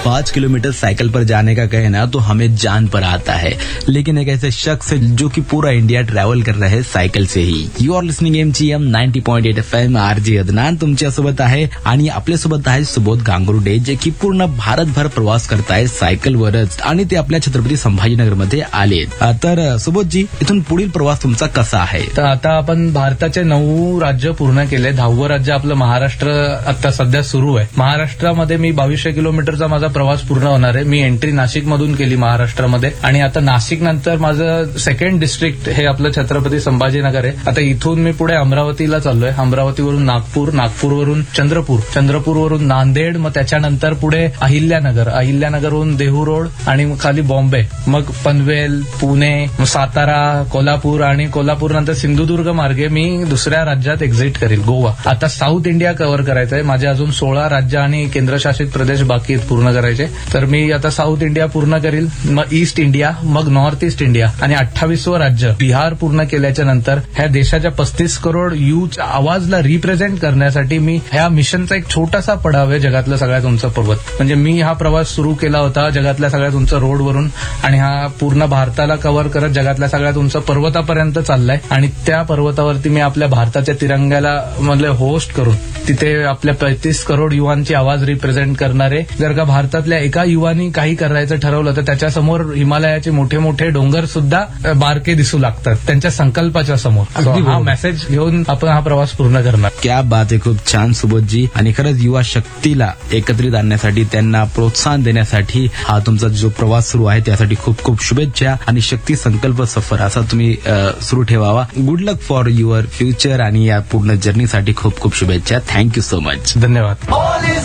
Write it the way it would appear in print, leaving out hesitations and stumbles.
5 kilometre cycle पर जाने का कहे ना तो हमें जान पर आता है, लेकिन एक ऐसे शख्स है जो कि पूरा इंडिया ट्रॅव्हल कर रहे cycle say he. You R listening MGM 90.8 FM. RJ Adnan तुमच्यासोबत आहे आणि आपल्यासोबत आहे सुबोध गांगुर्डे, जे की पूर्ण भारतभर प्रवास करतायत सायकलवरच आणि ते आपल्या छत्रपती संभाजीनगरमध्ये आले. तर सुबोधजी, इथून पुढील प्रवास तुमचा कसा आहे? तर आता आपण भारताचे 9 राज्य पूर्ण केले. 10वं राज्य आपलं महाराष्ट्र आता सध्या सुरू आहे. महाराष्ट्रामध्ये मी 2200 किलोमीटरचा माझा प्रवास पूर्ण होणार आहे. मी एंट्री नाशिक मधून केली महाराष्ट्रामध्ये आणि आता नाशिक नंतर माझं सेकंड डिस्ट्रिक्ट हे आपलं छत्रपती संभाजीनगर आहे. आता इथून मी पुढे अमरावतीला चाललोय. अमरावतीवरून नागपूर, नागपूरवरून चंद्रपूर, चंद्रपूरवरून नांदेड, मग त्याच्यानंतर पुढे अहिल्यानगर, अहिल्यानगरवरून देहू रोड आणि खाली बॉम्बे, मग पनवेल, पुणे, सातारा, कोल्हापूर आणि कोल्हापूर नंतर सिंधुदुर्ग मार्गे मी दुसऱ्या राज्यात एक्झिट करेल, गोवा. आता साऊथ इंडिया कव्हर करायचं आहे. माझे अजून 16 राज्य आणि केंद्रशासित प्रदेश बाकी आहेत पूर्ण करायचे. तर मी आता साऊथ इंडिया पूर्ण करील, मग ईस्ट इंडिया, मग नॉर्थ ईस्ट इंडिया आणि 28वं राज्य बिहार पूर्ण केल्याच्या नंतर ह्या देशाच्या 35 करोड यूथ आवाजला रिप्रेझेंट करण्यासाठी मी ह्या मिशनचा एक छोटासा पडाव आहे, जगातलं सगळ्यात उंच पर्वत. म्हणजे मी हा प्रवास सुरू केला होता जगातल्या सगळ्यात उंच रोडवरून आणि हा पूर्ण भारताला कव्हर करत जगातल्या सगळ्यात उंच पर्वतापर्यंत चाललाय आणि त्या पर्वतावरती मी आपल्या भारताच्या तिरंग्याला म्हणजे होस्ट करून तिथे आपल्या 35 करोड युवांची आवाज रिप्रेझेंट करणारे. जर का भारतातल्या एका युवानी काही करायचं ठरवलं तर त्याच्यासमोर हिमालयाचे मोठे मोठे डोंगर सुद्धा बारके दिसू लागतात त्यांच्या संकल्पाच्या समोर. हा मेसेज घेऊन आपण हा प्रवास पूर्ण करणार. क्या बात आहे, खूप छान सुबोधजी. आणि खरंच युवा शक्तीला एकत्रित आणण्यासाठी, त्यांना प्रोत्साहन देण्यासाठी हा तुमचा जो प्रवास सुरू आहे त्यासाठी खूप खूप शुभेच्छा आणि शक्ती संकल्प सफर असा तुम्ही सुरू ठेवावा. Good luck for your future आणि या पूर्ण जर्नीसाठी खूप खूप शुभेच्छा. Thank you so much. धन्यवाद.